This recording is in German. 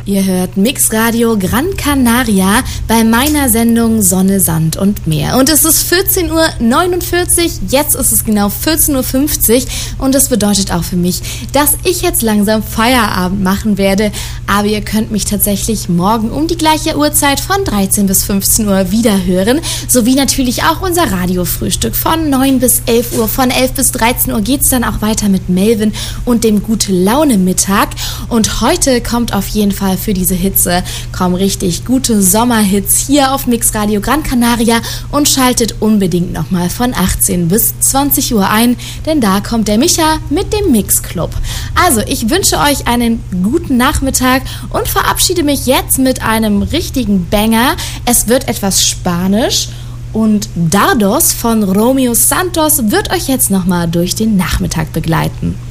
Ihr hört Mixradio Gran Canaria bei meiner Sendung Sonne, Sand und Meer. Und es ist 14:49 Uhr, jetzt ist es genau 14:50 Uhr und das bedeutet auch für mich, dass ich jetzt langsam Feierabend machen werde. Aber ihr könnt mich tatsächlich morgen um die gleiche Uhrzeit von 13 bis 15 Uhr wieder hören, sowie natürlich auch unser Radiofrühstück von 9 bis 11 Uhr. Von 11 bis 13 Uhr geht es dann auch weiter mit Melvin und dem Gute-Laune-Mittag. Und heute kommt auf jeden Fall für diese Hitze kommen richtig gute Sommerhits hier auf Mixradio Gran Canaria und schaltet unbedingt nochmal von 18 bis 20 Uhr ein, denn da kommt der Micha mit dem Mix-Club. Also ich wünsche euch einen guten Nachmittag und verabschiede mich jetzt mit einem richtigen Banger. Es wird etwas Spanisch und Dardos von Romeo Santos wird euch jetzt nochmal durch den Nachmittag begleiten.